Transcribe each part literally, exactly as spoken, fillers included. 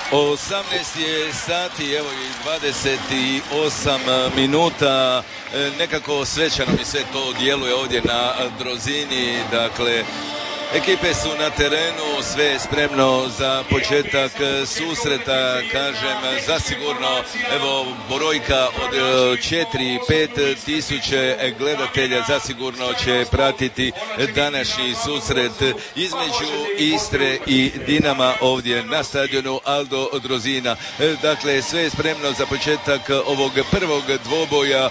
osamnaest je sati, evo i dvadeset osam minuta, nekako svečano mi sve to djeluje ovdje na Drozini, dakle ekipe su na terenu, sve je spremno za početak susreta, kažem, zasigurno, evo, brojka od četiri pet tisuće gledatelja zasigurno će pratiti današnji susret između Istre i Dinama ovdje na stadionu Aldo Drozina. Dakle, sve je spremno za početak ovog prvog dvoboja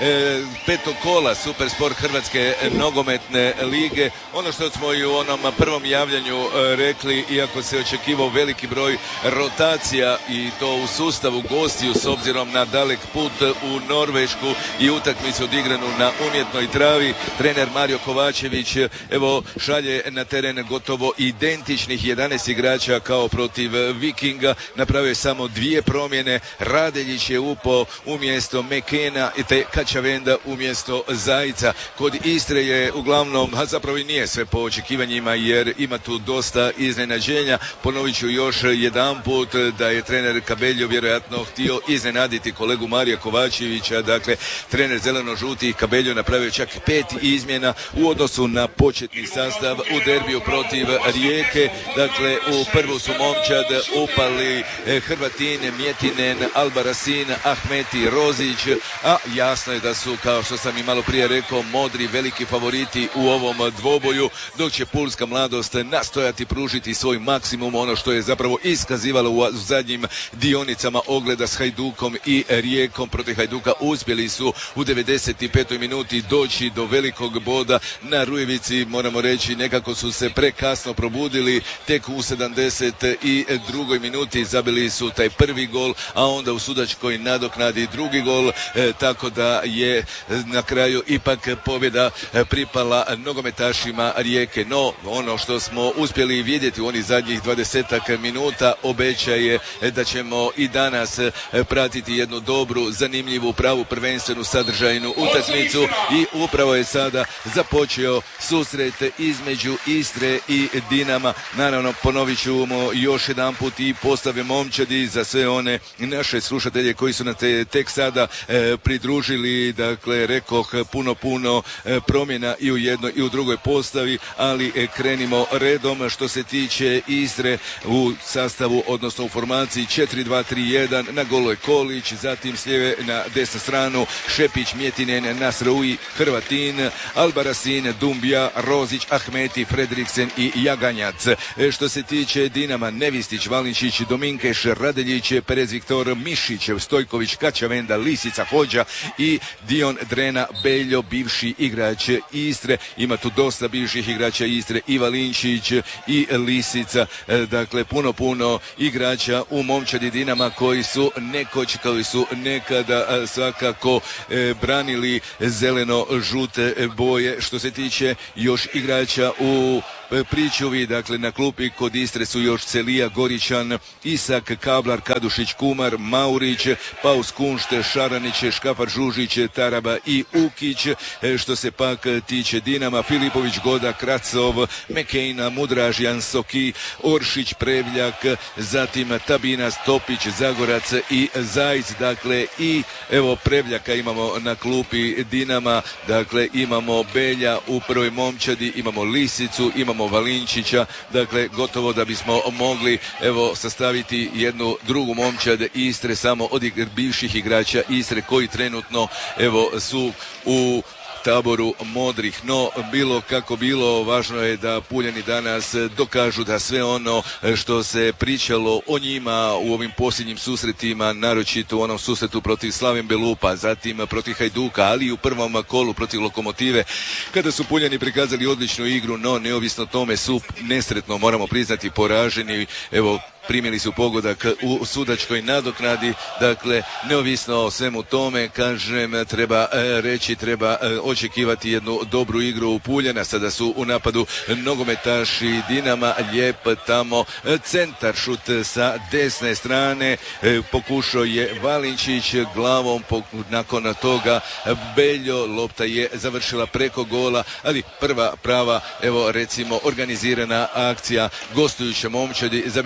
petog kola Supersport Hrvatske nogometne lige. Ono što smo i u onom prvom javljanju rekli, iako se očekivao veliki broj rotacija i to u sustavu gostiju s obzirom na dalek put u Norvešku i utakmicu odigranu na umjetnoj travi, trener Mario Kovačević evo šalje na teren gotovo identičnih jedanaest igrača kao protiv Vikinga, napravio je samo dvije promjene, Radeljić je upao umjesto Mekena te Kačavenda umjesto Zajica. Kod Istre je uglavnom, a zapravo i nije sve po očekivanjima jer ima tu dosta iznenađenja. Ponovit ću još jedanput da je trener Kabeljo vjerojatno htio iznenaditi kolegu Marija Kovačevića, dakle trener zeleno-žuti Kabeljo napravio čak pet izmjena u odnosu na početni sastav u derbiju protiv Rijeke. Dakle, u prvu su momčad upali Hrvatin, Mjetinen, Albarasin, Ahmeti, Rozić, a jasno je da su, kao što sam i malo prije rekao, modri veliki favoriti u ovom dvoboju, dok će pulska mladost nastojati pružiti svoj maksimum, ono što je zapravo iskazivalo u zadnjim dionicama ogleda s Hajdukom i Rijekom. Protiv Hajduka uspjeli su u devedeset petoj minuti doći do velikog boda na Rujevici, moramo reći nekako su se prekasno probudili, tek u sedamdeset drugoj minuti zabili su taj prvi gol, a onda u sudačkoj nadoknadi drugi gol, e, tako da je na kraju ipak pobjeda pripala nogometašima Rijeke. No, ono što smo uspjeli vidjeti u onih zadnjih dvadesetak minuta obećaje da ćemo i danas pratiti jednu dobru, zanimljivu, pravu prvenstvenu sadržajnu utakmicu i upravo je sada započeo susret između Istre i Dinama. Naravno, ponovit ćemo još jedan put i postave momčadi za sve one naše slušatelje koji su na te tek sada e, pridružili, dakle rekoh puno puno e, promjena i u jednoj i u drugoj postavi, ali e, krenimo redom. Što se tiče Istre u sastavu, odnosno u formaciji četiri dva tri jedan, na golu je Kolić, zatim s lijeve na desnu stranu Šepić, Mjetinen, Nasrui, Hrvatin, Albarasin, Dumbija, Rozić, Ahmeti, Fredriksen i Jaganjac. E, što se tiče Dinama, Nevistić, Valinčić, Dominkeš, Radeljić, Perez Viktor, Mišić, Stojković, Kačavenda, Lisica, Hođa i Dion Drena Beljo, bivši igrač Istre. Ima tu dosta bivših igrača Istre, i Valinčić i Lisica, dakle puno puno igrača u momčadi Dinama koji su nekoć, koji su nekada svakako e, branili zeleno-žute boje. Što se tiče još igrača u pričuvi, dakle na klupi kod Istre su još Celija, Goričan, Isak, Kablar, Kadušić, Kumar, Maurić, Paus, Kunšt, Šaranić, Škafar, Žužić, Taraba i Ukić. Što se pak tiče Dinama, Filipović, Goda, Kracov, Mekejna, Mudražjan, Soki, Oršić, Prevljak, zatim Tabina, Stopić, Zagorac i Zajic. Dakle i evo Prevljaka imamo na klupi Dinama, dakle imamo Belja u prvoj momčadi, imamo Lisicu, imamo Valinčića, dakle gotovo da bismo mogli evo sastaviti jednu drugu momčad Istre samo od bivših igrača Istre koji trenutno evo su u taboru modrih. No, bilo kako bilo, važno je da Puljani danas dokažu da sve ono što se pričalo o njima u ovim posljednjim susretima, naročito u onom susretu protiv Slaven Belupa, zatim protiv Hajduka, ali i u prvom kolu protiv Lokomotive, kada su Puljani prikazali odličnu igru, no neovisno tome su nesretno, moramo priznati, poraženi. Evo, primili su pogodak u sudačkoj nadoknadi, dakle neovisno o svemu tome, kažem, treba e, reći, treba e, očekivati jednu dobru igru u Puljana. Sada su u napadu nogometaši Dinama, lijep tamo centar šut sa desne strane, e, pokušao je Valinčić glavom, poku, nakon toga Beljo, lopta je završila preko gola, ali prva prava, evo recimo organizirana akcija gostujuće momčadi, zabilježili smo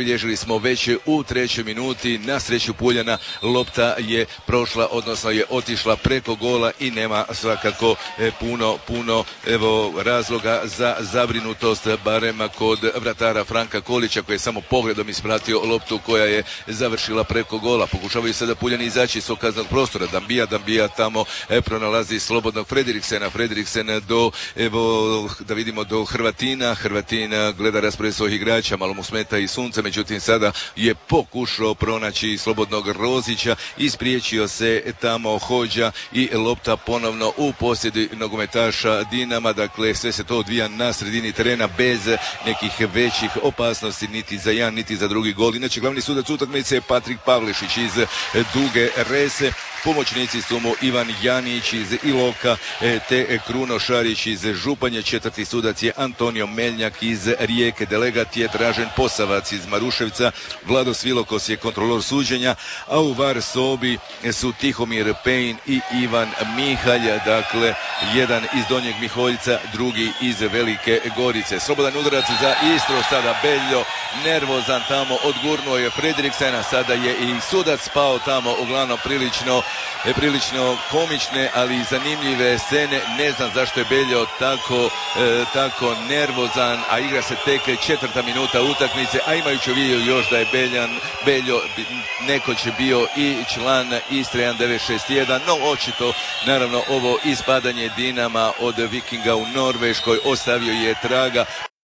smo već u trećoj minuti. Na sreću Puljana lopta je prošla, odnosno je otišla preko gola i nema svakako puno, puno evo razloga za zabrinutost, barem kod vratara Franka Kolića koji je samo pogledom ispratio loptu koja je završila preko gola. Pokušavaju sada Puljani izaći iz svog kaznenog prostora. Dambija, Dambija tamo e, pronalazi slobodnog Frederiksena. Frederiksen do, evo, da vidimo do Hrvatina. Hrvatin gleda raspored svojih igrača, malo mu smeta i sunce, međutim sada je pokušao pronaći slobodnog Rozića, ispriječio se tamo Hođa i lopta ponovno u posjedu nogometaša Dinama. Dakle, sve se to odvija na sredini terena bez nekih većih opasnosti niti za jedan niti za drugi gol. Inače, glavni sudac utakmice je Patrik Pavlišić iz Duge Rese. Pomoćnici su mu Ivan Janić iz Iloka te Kruno Šarić iz Županje. Četvrti sudac je Antonio Meljnjak iz Rijeke. Delegat je Dražen Posavac iz Maruševca. Vlado Svilokos je kontrolor suđenja, a u VAR sobi su Tihomir Pejn i Ivan Mihalj. Dakle, jedan iz Donjeg Miholjca, drugi iz Velike Gorice. Slobodan udarac za Istru, sada Beljo nervozan tamo, odgurnuo je Frederiksena, sada je i sudac pao tamo, uglavnom prilično prilično komične, ali i zanimljive scene. Ne znam zašto je Beljo tako, e, tako nervozan, a igra se tek četvrta minuta utakmice, a imajući u vidu još da je Beljan, Beljo nekoć je bio i član Istre jedan devet šest jedan, no očito naravno ovo ispadanje Dinama od Vikinga u Norveškoj ostavio je traga.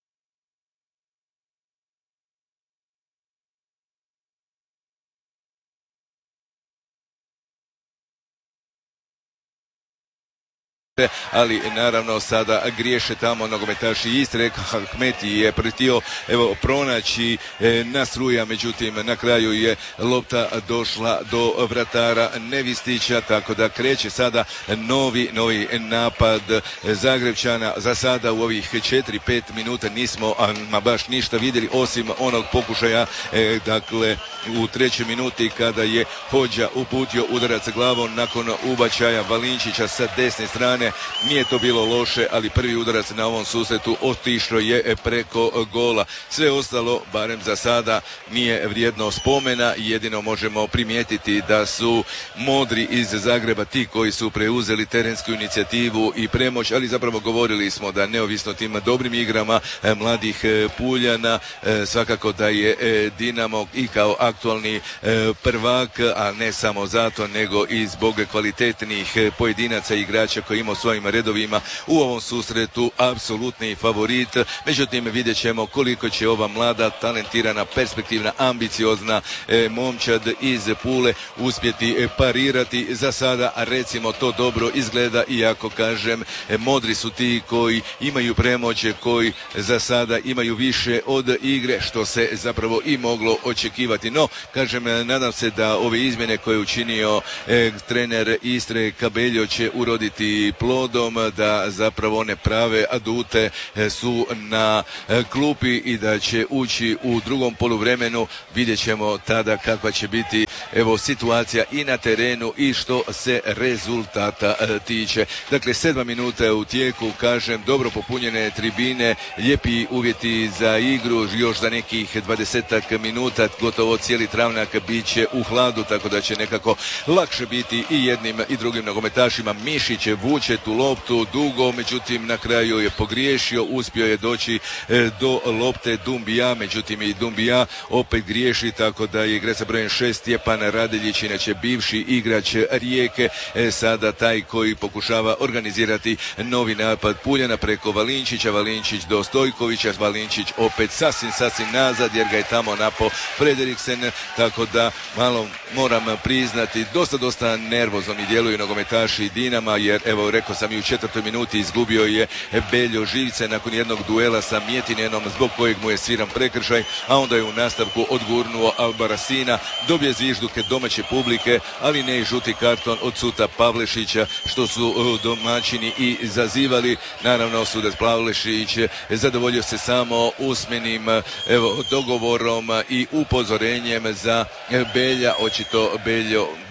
Ali naravno sada griješe tamo nogometaši Istre. Ahmeti je pretio evo pronaći e, Nasruja, međutim na kraju je lopta došla do vratara Nevistića, tako da kreće sada novi novi napad Zagrebčana. Za sada u ovih četiri pet minuta nismo ma baš ništa vidjeli osim onog pokušaja e, dakle u trećoj minuti kada je Hođa uputio udarac glavom nakon ubačaja Valinčića sa desne strane. Nije to bilo loše, ali prvi udarac na ovom susretu otišao je preko gola. Sve ostalo, barem za sada, nije vrijedno spomena. Jedino možemo primijetiti da su modri iz Zagreba ti koji su preuzeli terensku inicijativu i premoć, ali zapravo govorili smo da neovisno tim dobrim igrama mladih Puljana, svakako da je Dinamo i kao aktualni prvak, a ne samo zato, nego i zbog kvalitetnih pojedinaca i igrača koji imao svojim redovima u ovom susretu apsolutni favorit. Međutim, vidjet ćemo koliko će ova mlada, talentirana, perspektivna, ambiciozna e, momčad iz Pule uspjeti parirati. Za sada, recimo, to dobro izgleda, iako kažem, e, modri su ti koji imaju premoć, koji za sada imaju više od igre, što se zapravo i moglo očekivati. No, kažem, nadam se da ove izmjene koje je učinio e, trener Istre Kabeljo će uroditi plodom, da zapravo one prave adute su na klupi i da će ući u drugom poluvremenu. Vidjet ćemo tada kakva će biti evo situacija i na terenu i što se rezultata tiče. Dakle, sedma minuta je u tijeku, kažem, dobro popunjene tribine, lijepi uvjeti za igru, još za nekih dvadesetak minuta, gotovo cijeli Travnjak bit će u hladu, tako da će nekako lakše biti i jednim i drugim nogometašima. Mišić vuče tu loptu dugo, međutim na kraju je pogriješio, uspio je doći e, do lopte Dumbija, međutim i Dumbija opet griješi, tako da je igrač sa brojem šest Stjepan Radeljić, inače bivši igrač Rijeke, e, sada taj koji pokušava organizirati novi napad Puljana preko Valinčića, Valinčić do Stojkovića, Valinčić opet sasvim, sasvim nazad jer ga je tamo napao Frederiksen, tako da malo moram priznati, dosta, dosta nervozno mi djeluju nogometaši Dinama, jer evo rekao sam i u četvrtoj minuti izgubio je Beljo živce nakon jednog duela sa Mjetinenom zbog kojeg mu je sviran prekršaj, a onda je u nastavku odgurnuo Albarasina, dobije zvižduke domaće publike, ali ne i žuti karton od suta Pavlešića, što su domaćini i zazivali. Naravno, sudac Pavlešić zadovoljio se samo usmenim evo, dogovorom i upozorenjem za Belja. Očito Beljo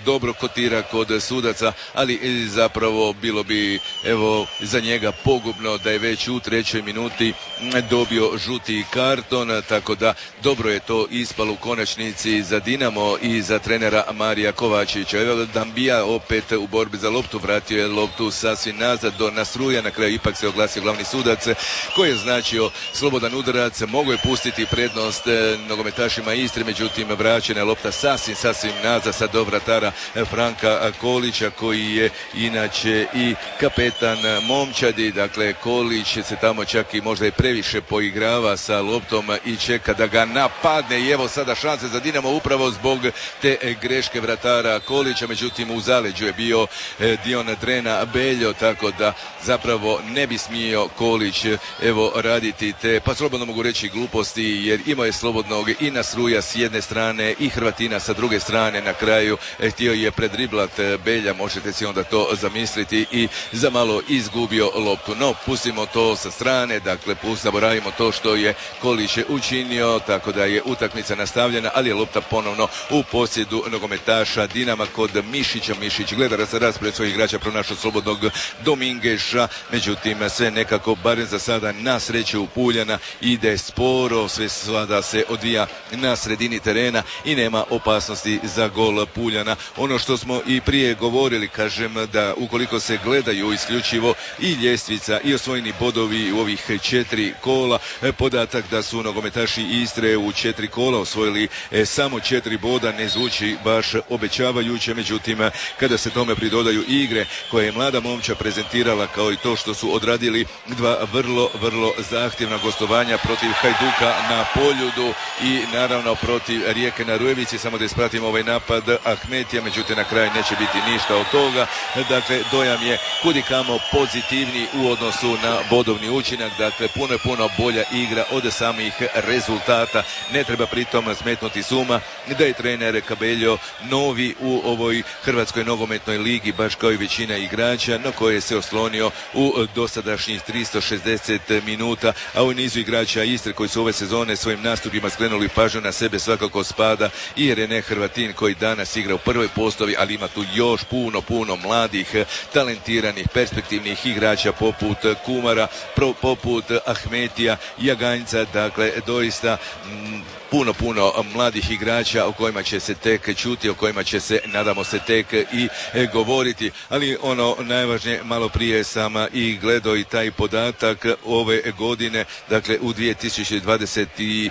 dobro kotira kod sudaca, ali zapravo bilo bi evo za njega pogubno da je već u trećoj minuti dobio žuti karton, tako da dobro je to ispalo u konačnici za Dinamo i za trenera Marija Kovačevića. Evo Dambija opet u borbi za loptu, vratio je loptu sasvim nazad do Nasruja, na kraju ipak se oglasio glavni sudac koji je značio slobodan udarac, mogo je pustiti prednost nogometašima Istre, međutim vraćena je lopta sasvim, sasvim nazad sa do vratara Franka Kolića koji je inače i kapetan momčadi. Dakle, Kolić se tamo čak i možda i previše poigrava sa loptom i čeka da ga napadne i evo sada šanse za Dinamo upravo zbog te greške vratara Kolića, međutim u zaleđu je bio Dion Drena Beljo, tako da zapravo ne bi smio Kolić evo raditi te, pa slobodno mogu reći gluposti, jer imao je slobodnog i Nasruja s jedne strane i Hrvatina sa druge strane, na kraju htio je predriblat Belja, možete si onda to zamisliti, i za malo izgubio loptu. No, pustimo to sa strane, dakle zaboravimo to što je Kolić učinio, tako da je utakmica nastavljena, ali je lopta ponovno u posjedu nogometaša Dinama kod Mišića. Mišić gleda se raspred svojih igrača, pronašao slobodnog Domingeša, međutim sve nekako, barem za sada na sreću Puljana, ide sporo, sve sada se odvija na sredini terena i nema opasnosti za gol Puljana. Ono što smo i prije govorili, kažem da ukoliko se gledaju isključivo i ljestvica i osvojeni bodovi u ovih četiri kola, podatak da su nogometaši Istre u četiri kola osvojili samo četiri boda ne zvuči baš obećavajuće, međutim kada se tome pridodaju igre koje je mlada momča prezentirala, kao i to što su odradili dva vrlo, vrlo zahtjevna gostovanja protiv Hajduka na Poljudu i naravno protiv Rijeke na Rujevici, samo da ispratimo ovaj napad Ahmetija, međutim na kraju neće biti ništa od toga. Dakle, dojam je kudikamo pozitivni u odnosu na bodovni učinak, dakle puno je puno bolja igra od samih rezultata. Ne treba pritom smetnuti suma da je trener Kabeljo novi u ovoj Hrvatskoj nogometnoj ligi, baš kao i većina igrača na koje se oslonio u dosadašnjih tristo šezdeset minuta, a u nizu igrača Istre koji su ove sezone svojim nastupima skrenuli pažnju na sebe svakako spada i Rene Hrvatin koji danas igra u prvoj postavi, ali ima tu još puno, puno mladih, talentiranih, perspektivnih igrača poput Kumara, pro, poput Ahmetija, Jaganjca, dakle doista m, puno, puno mladih igrača o kojima će se tek čuti, o kojima će se, nadamo se, tek i e, govoriti. Ali ono najvažnije, malo prije sam i gledao i taj podatak ove godine, dakle u dvije tisuće dvadeset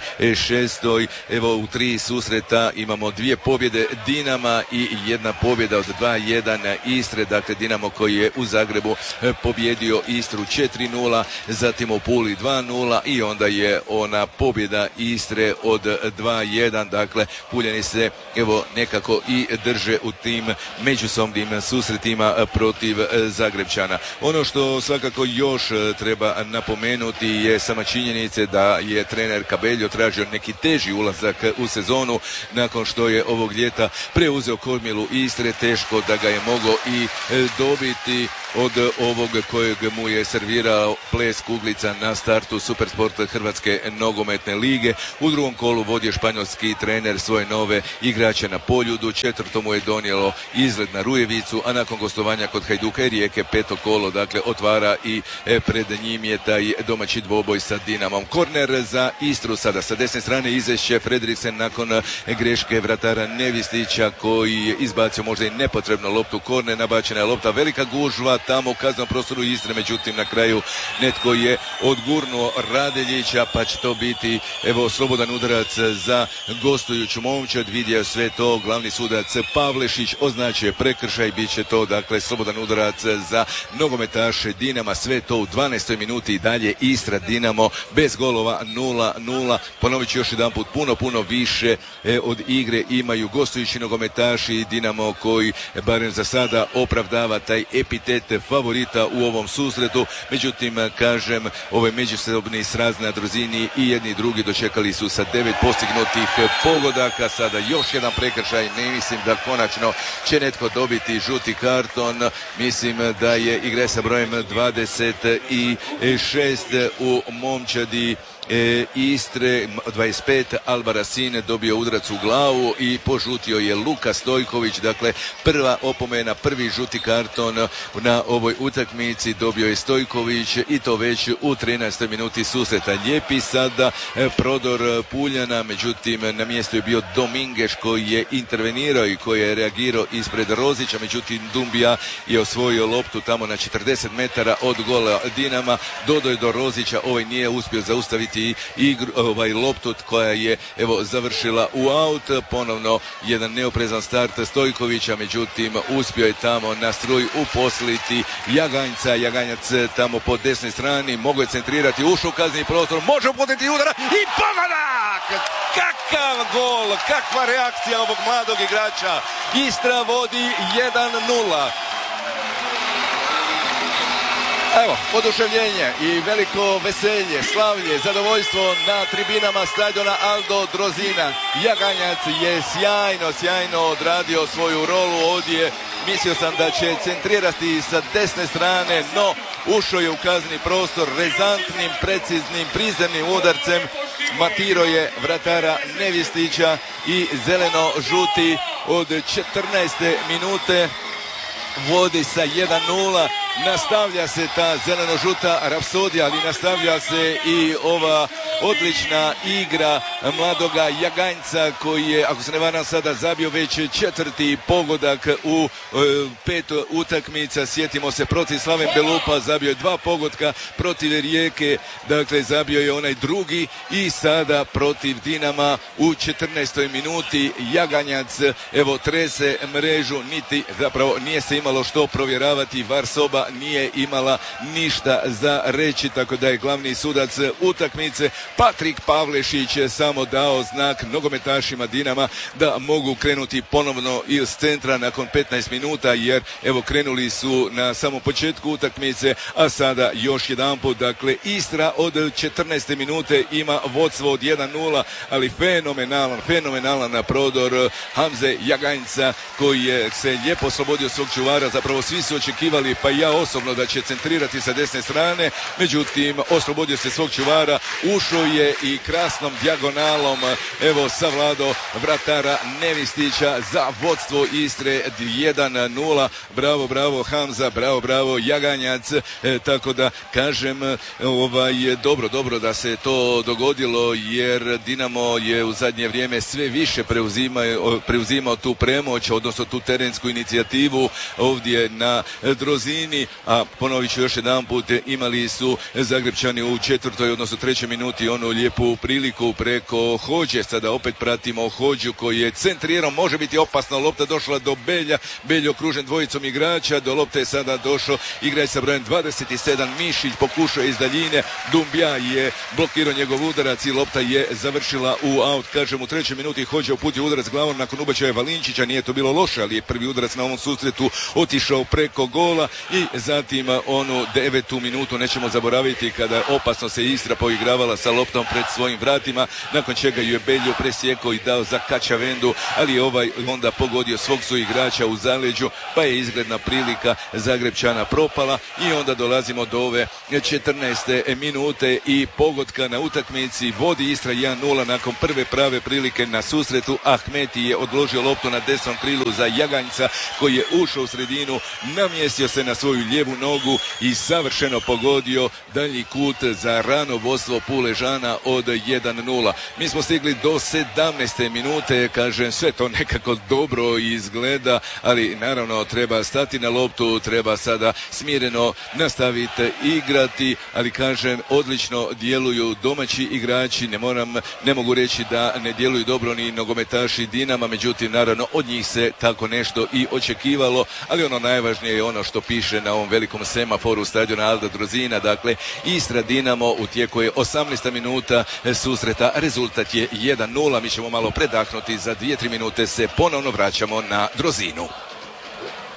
šestoj evo u tri susreta imamo dvije pobjede Dinama i jedna pobjeda od dva jedan Istre, dakle Dinamo koji je u Zagrebu pobjedio Istru četiri nula, zatim u Puli dva nula i onda je ona pobjeda Istre od dva jedan, dakle Puljani se evo nekako i drže u tim međusobnim susretima protiv Zagrebčana. Ono što svakako još treba napomenuti je sama činjenice da je trener Kabeljo tražio neki teži ulazak u sezonu nakon što je ovog ljeta preuzeo kormilu Istre, teško da ga je mogao i dobiti od ovog kojeg mu je servirao ples kuglica na startu Supersport Hrvatske nogometne lige. U drugom kolu vodio španjolski trener svoje nove igrače na Poljudu, četvrto mu je donijelo izgled na Rujevicu, a nakon gostovanja kod Hajduka i Rijeke peto kolo, dakle otvara i pred njim je taj domaći dvoboj sa Dinamom. Korner za Istru sada sa desne strane izvešće Fredriksen nakon greške vratara Nevistića koji je izbacio možda i nepotrebno loptu. Korner, nabačena je lopta, velika gužva tamo u kaznom prostoru Istre, međutim na kraju netko je odgurnuo Radeljića, pa će to biti evo slobodan udarac za gostujuću momčad. Vidio sve to glavni sudac Pavlešić, označuje prekršaj, bit će to dakle slobodan udarac za nogometaše Dinama, sve to u dvanaestoj minuti i dalje Istra Dinamo bez golova nula nula. Ponovit ću još jedan put, puno puno više e, od igre imaju gostujući nogometaši Dinamo koji barem za sada opravdava taj epitet favorita u ovom susretu, međutim kažem ovaj međusobni sraz na Drozini i jedni i drugi dočekali su sa devet postignutih pogodaka. Sada još jedan prekršaj, ne mislim da konačno će netko dobiti žuti karton, mislim da je igra sa brojem dvadeset šest u momčadi e, Istre, dvadeset pet, Alba Rasine dobio udarac u glavu i požutio je Luka Stojković, dakle prva opomena, prvi žuti karton na ovoj utakmici dobio je Stojković i to već u trinaestoj minuti susreta. Lijepi sada prodor Puljana, međutim na mjestu je bio Domingeš koji je intervenirao i koji je reagirao ispred Rozića, međutim Dumbija je osvojio loptu tamo na četrdeset metara od gola Dinama, dodao je do Rozića, ovaj nije uspio zaustaviti igru, ovaj loptu koja je evo završila u aut, ponovno jedan neoprezan start Stojkovića, međutim uspio je tamo na struj uposliti Jaganjca, Jaganjac tamo po desnoj strani, mogu je centrirati, ušao u kazneni prostor, može uputiti udara i pogodak! Kakav gol, kakva reakcija ovog mladog igrača. Istra vodi jedan nula. Evo, oduševljenje i veliko veselje, slavlje, zadovoljstvo na tribinama stadiona Aldo Drozina. Jaganjac je sjajno, sjajno odradio svoju rolu ovdje. Mislio sam da će centrirati sa desne strane, no ušao je u kazneni prostor rezantnim, preciznim, prizemnim udarcem. Matiro je vratara Nevistića i zeleno-žuti od četrnaeste minute vodi sa jedan nula. Nastavlja se ta zeleno-žuta rapsodija, ali nastavlja se i ova odlična igra mladoga Jaganjca koji je, ako se ne varam, sada zabio već četvrti pogodak u e, pet utakmica. Sjetimo se, protiv Slaven Belupa zabio je dva pogotka, protiv Rijeke, dakle zabio je onaj drugi i sada protiv Dinama u četrnaestoj minuti Jaganjac evo trese mrežu, niti zapravo nije se imalo što provjeravati, Varsoba nije imala ništa za reći, tako da je glavni sudac utakmice Patrik Pavlešić samo dao znak nogometašima Dinama da mogu krenuti ponovno iz centra nakon petnaest minuta, jer evo krenuli su na samom početku utakmice, a sada još jedanput, dakle Istra od četrnaeste minute ima vodstvo od jedan nula, ali fenomenalan, fenomenalan na prodor Hamze Jaganjca koji je se lijepo oslobodio svog čuvara, zapravo svi su očekivali, pa ja osobno, da će centrirati sa desne strane, međutim oslobodio se svog čuvara, ušao je i krasnom dijagonalom evo savladao vratara Nevistića za vodstvo Istre jedan nula. Bravo, bravo Hamza, bravo, bravo Jaganjac, e, tako da kažem ovaj, dobro, dobro da se to dogodilo, jer Dinamo je u zadnje vrijeme sve više preuzimao, preuzimao tu premoć, odnosno tu terensku inicijativu ovdje na Drozini, a ponovit ću još jedan put, imali su Zagrepčani u četvrtoj, odnosno trećoj minuti onu lijepu priliku preko Hođe. Sada opet pratimo Hođu koji je centrirao, može biti opasna lopta, došla do Belja, Belj okružen dvojicom igrača, do lopte je sada došao igrač sa brojem dvadeset sedam, Mišić pokušao iz daljine, Dumbija je blokirao njegov udarac i lopta je završila u aut. Kažem, u trećoj minuti Hođa uputio udarac glavom nakon ubačaja Valinčića, nije to bilo loše, ali je prvi udarac na ovom susretu otišao preko gola i zatim onu devetu minutu nećemo zaboraviti kada opasno se Istra poigravala sa loptom pred svojim vratima, nakon čega ju je Beljo presjekao i dao za Kačavendu, ali je ovaj onda pogodio svog su igrača u zaleđu, pa je izgledna prilika Zagrepčana propala i onda dolazimo do ove četrnaeste minute i pogotka na utakmici. Vodi Istra jedan nula nakon prve prave prilike na susretu. Ahmeti je odložio loptu na desnom krilu za Jaganjca koji je ušao u sredinu, namjestio se na svoju lijevu nogu i savršeno pogodio dalji kut za rano vodstvo Puležana od jedan nula. Mi smo stigli do sedamnaeste minute, kažem, sve to nekako dobro izgleda, ali naravno treba stati na loptu, treba sada smireno nastaviti igrati, ali kažem, odlično djeluju domaći igrači, ne moram, ne mogu reći da ne djeluju dobro ni nogometaši Dinama, međutim naravno od njih se tako nešto i očekivalo, ali ono najvažnije je ono što piše na ovom velikom semaforu stadiona Aldo Drozina, dakle Istra Dinamo u tijeku je osamnaesta minuta susreta, rezultat je jedan nula, mi ćemo malo predahnuti, za dvije tri minute se ponovno vraćamo na Drozinu.